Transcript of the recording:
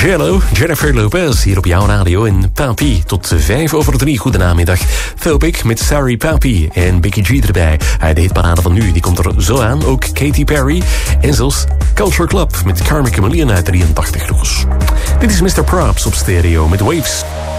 Jello, Jennifer Lopez hier op jouw radio in Papi. Tot 2:05. Goedenamiddag. Philpic met Sorry Papi en Becky G erbij. De hitparade van nu, die komt er zo aan. Ook Katy Perry en zelfs Culture Club met Carmen Chameleon uit 83 nog eens. Dit is Mr. Props op stereo met Waves.